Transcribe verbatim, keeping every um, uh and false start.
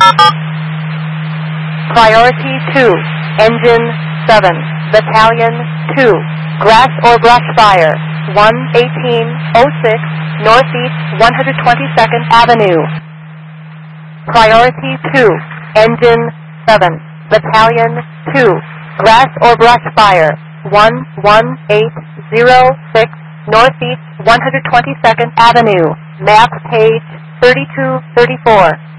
Priority two, Engine seven, Battalion two, Grass or Brush Fire, one eighteen oh six, Northeast one hundred twenty-second Avenue. Priority two, Engine seven, Battalion two, Grass or Brush Fire, one one eight oh six, Northeast one hundred twenty-second Avenue. Map page thirty-two thirty-four.